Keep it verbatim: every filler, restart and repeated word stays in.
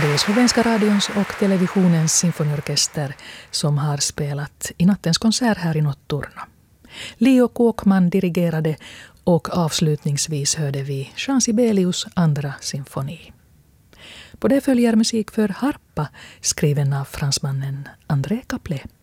Det är Slovenska radions och televisionens symfoniorkester som har spelat i nattens konsert här i Notturno. Leo Kåkman dirigerade och avslutningsvis hörde vi Jean Sibelius andra symfoni. På det följer musik för harpa skriven av fransmannen André Caplet.